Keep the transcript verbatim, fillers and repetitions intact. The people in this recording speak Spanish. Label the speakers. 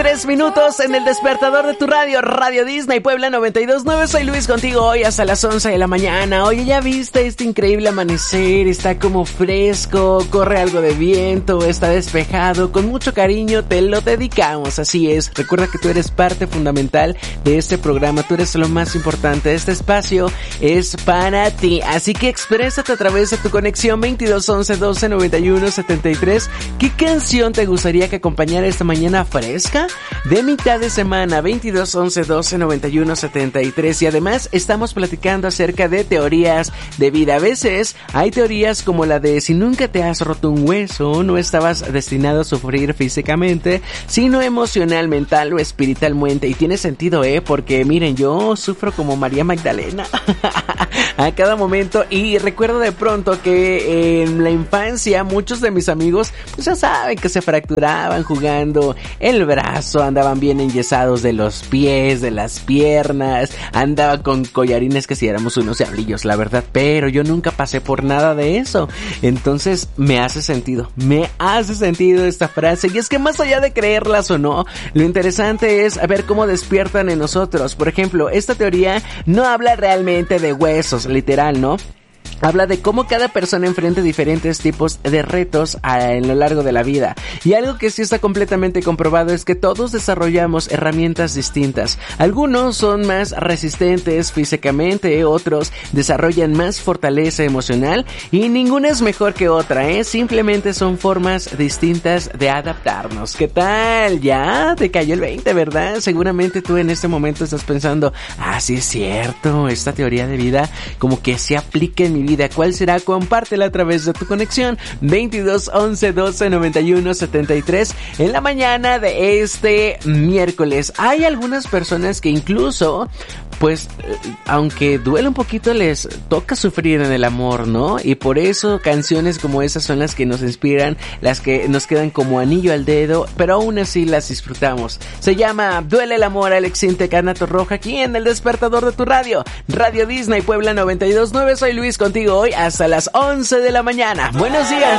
Speaker 1: Tres minutos en el despertador de tu radio, Radio Disney Puebla noventa y dos punto nueve. Soy Luis contigo hoy hasta las once de la mañana. Oye, ¿ya viste este increíble amanecer? Está como fresco, corre algo de viento, está despejado. Con mucho cariño te lo dedicamos, así es. Recuerda que tú eres parte fundamental de este programa, tú eres lo más importante. Este espacio es para ti, así que exprésate a través de tu conexión veintidós once doce noventa y uno setenta y tres. ¿Qué canción te gustaría que acompañara esta mañana fresca de mitad de semana? Veintidós once doce noventa y uno setenta y tres. Y además estamos platicando acerca de teorías de vida. A veces hay teorías como la de si nunca te has roto un hueso, no estabas destinado a sufrir físicamente, sino emocional, mental o espiritualmente. Y tiene sentido, eh, porque miren, yo sufro como María Magdalena a cada momento. Y recuerdo de pronto que en la infancia muchos de mis amigos pues ya saben que se fracturaban jugando el brazo, andaban bien enyesados de los pies, de las piernas, andaban con collarines que si éramos unos diablillos, la verdad, pero yo nunca pasé por nada de eso. Entonces me hace sentido, me hace sentido esta frase. Y es que más allá de creerlas o no, lo interesante es ver cómo despiertan en nosotros. Por ejemplo, esta teoría no habla realmente de huesos, literal, ¿no? Habla de cómo cada persona enfrenta diferentes tipos de retos a, en lo largo de la vida. Y algo que sí está completamente comprobado es que todos desarrollamos herramientas distintas. Algunos son más resistentes físicamente, otros desarrollan más fortaleza emocional y ninguna es mejor que otra, ¿eh? Simplemente son formas distintas de adaptarnos. ¿Qué tal? Ya te cayó el veinte, ¿verdad? Seguramente tú en este momento estás pensando, ah, sí es cierto, esta teoría de vida como que se aplica en mi vida. ¿Cuál será? Compártela a través de tu conexión veintidós once doce noventa y uno setenta y tres en la mañana de este miércoles. Hay algunas personas que incluso, pues, aunque duele un poquito, les toca sufrir en el amor, ¿no? Y por eso canciones como esas son las que nos inspiran, las que nos quedan como anillo al dedo, pero aún así las disfrutamos. Se llama Duele el amor, Alex Intec, Ana Torroja, aquí en el despertador de tu radio, Radio Disney Puebla noventa y dos punto nueve. Soy Luis contigo hoy hasta las once de la mañana. Buenos días.